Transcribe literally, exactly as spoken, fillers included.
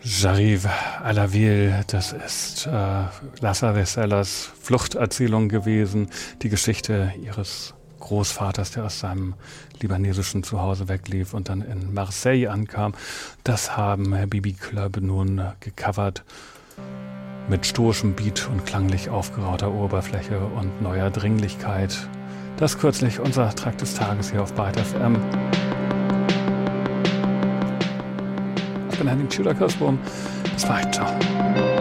J'arrive à la ville, das ist äh, Lassa Vesellas Fluchterzählung gewesen, die Geschichte ihres Großvaters, der aus seinem libanesischen Zuhause weglief und dann in Marseille ankam. Das haben Bibi Club nun gecovert mit stoischem Beat und klanglich aufgerauter Oberfläche und neuer Dringlichkeit. Das ist kürzlich unser Track des Tages hier auf Byte F M. Ich bin Henning Schüler-Kirsbohm. Bis bald, ciao.